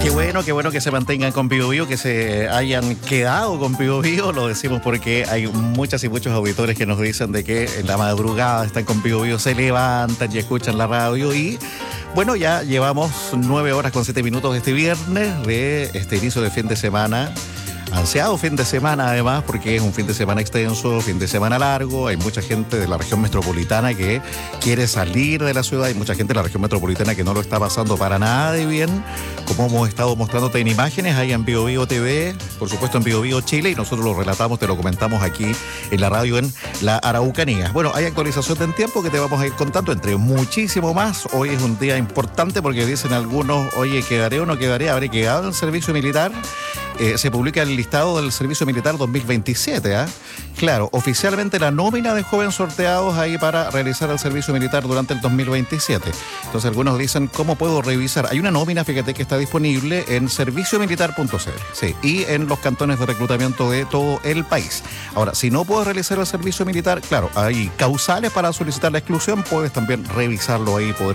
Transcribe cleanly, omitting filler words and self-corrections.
Qué bueno que se mantengan con Bio Bio, que se hayan quedado con Bio Bio. Lo decimos porque hay muchas y muchos auditores que nos dicen de que en la madrugada están con Bio Bio, se levantan y escuchan la radio. Y bueno, ya llevamos 9 horas con 7 minutos este viernes de este inicio de fin de semana. Ansiado fin de semana además, porque es un fin de semana extenso, fin de semana largo. Hay mucha gente de la región metropolitana que quiere salir de la ciudad. Hay mucha gente de la región metropolitana que no lo está pasando para nada de bien, como hemos estado mostrándote en imágenes ahí en Bio Bio TV, por supuesto en Bio Bio Chile, y nosotros lo relatamos, te lo comentamos aquí en la radio en la Araucanía. Bueno, hay actualización en tiempo que te vamos a ir contando entre muchísimo más. Hoy es un día importante porque dicen algunos, oye, ¿quedaré o no quedaré? ¿Habré quedado en el servicio militar? Se publica el listado del Servicio Militar 2027, ¿eh? Claro, oficialmente la nómina de jóvenes sorteados ahí para realizar el servicio militar durante el 2027. Entonces algunos dicen, ¿cómo puedo revisar? Hay una nómina, fíjate, que está disponible en serviciomilitar.cl, sí, y en los cantones de reclutamiento de todo el país. Ahora, si no puedes realizar el servicio militar, claro, hay causales para solicitar la exclusión, puedes también revisarlo ahí,